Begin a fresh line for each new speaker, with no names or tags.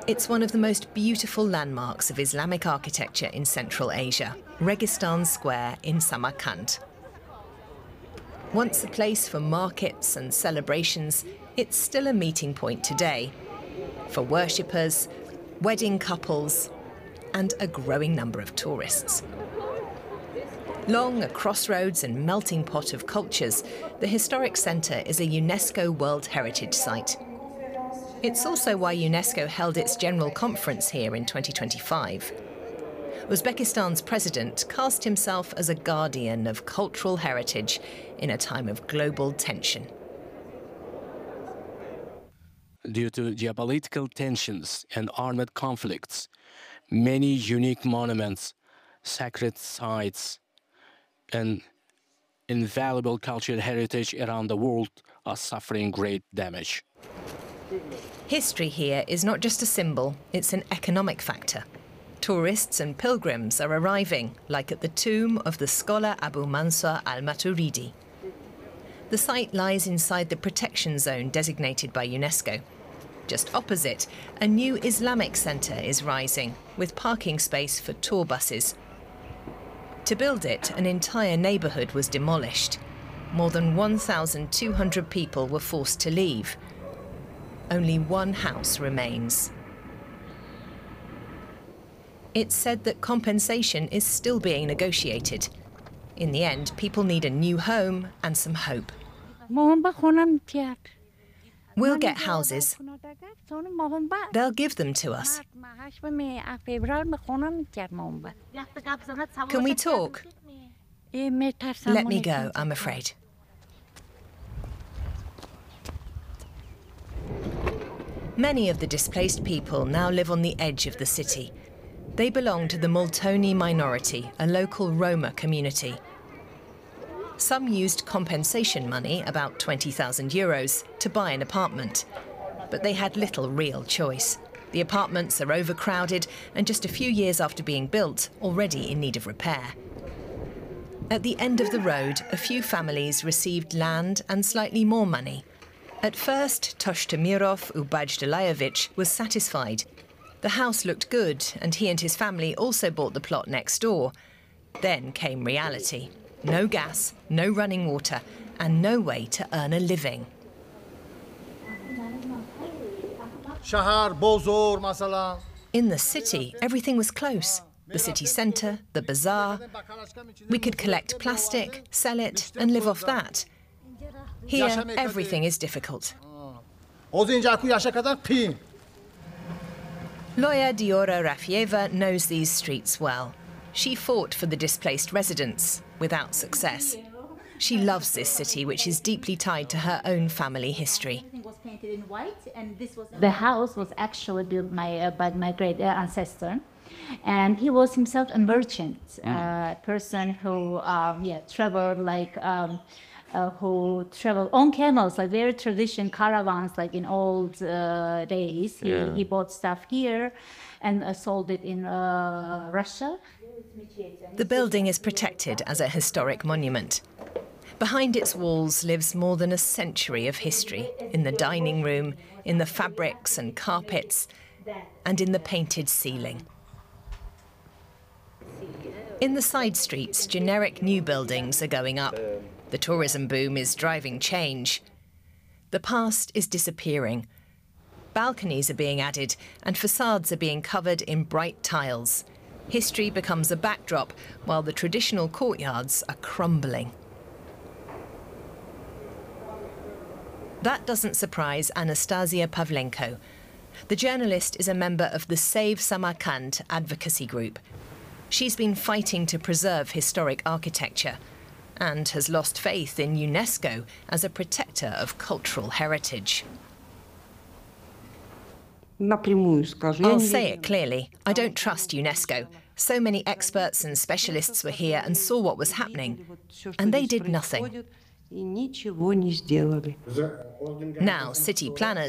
It's one of the most beautiful landmarks of Islamic architecture in Central Asia, Registan Square in Samarkand. Once a place for markets and celebrations, it's still a meeting point today for worshippers, wedding couples, and a growing number of tourists. Long a crossroads and melting pot of cultures, the historic centre is a UNESCO World Heritage Site. It's also why UNESCO held its general conference here in 2025. Uzbekistan's president cast himself as a guardian of cultural heritage in a time of global tension.
Due to geopolitical tensions and armed conflicts, many unique monuments, sacred sites, and invaluable cultural heritage around the world are suffering great damage.
History here is not just a symbol, it's an economic factor. Tourists and pilgrims are arriving, like at the tomb of the scholar Abu Mansur al-Maturidi. The site lies inside the protection zone designated by UNESCO. Just opposite, a new Islamic centre is rising, with parking space for tour buses. To build it, an entire neighbourhood was demolished. More than 1,200 people were forced to leave. Only one house remains. It's said that compensation is still being negotiated. In the end, people need a new home and some hope. We'll get houses. They'll give them to us. Can we talk? Let me go, I'm afraid. Many of the displaced people now live on the edge of the city. They belong to the Multoni minority, a local Roma community. Some used compensation money, about 20,000 euros, to buy an apartment. But they had little real choice. The apartments are overcrowded and just a few years after being built, already in need of repair. At the end of the road, a few families received land and slightly more money. At first, Toshtamirov Ubajdalayevich was satisfied. The house looked good, and he and his family also bought the plot next door. Then came reality. No gas, no running water, and no way to earn a living. In the city, everything was close. The city centre, the bazaar. We could collect plastic, sell it, and live off that. Here, everything is difficult. Lawyer Diora Rafieva knows these streets well. She fought for the displaced residents, without success. She loves this city, which is deeply tied to her own family history.
The house was actually built by my great ancestor, and he was himself a merchant, person who traveled who traveled on camels, like very traditional caravans, like in old days. He bought stuff here and sold it in Russia.
The building is protected as a historic monument. Behind its walls lives more than a century of history, in the dining room, in the fabrics and carpets, and in the painted ceiling. In the side streets, generic new buildings are going up. The tourism boom is driving change. The past is disappearing. Balconies are being added and facades are being covered in bright tiles. History becomes a backdrop while the traditional courtyards are crumbling. That doesn't surprise Anastasia Pavlenko. The journalist is a member of the Save Samarkand advocacy group. She's been fighting to preserve historic architecture and has lost faith in UNESCO as a protector of cultural heritage. I'll say it clearly, I don't trust UNESCO. So many experts and specialists were here and saw what was happening, and they did nothing. Now, city planners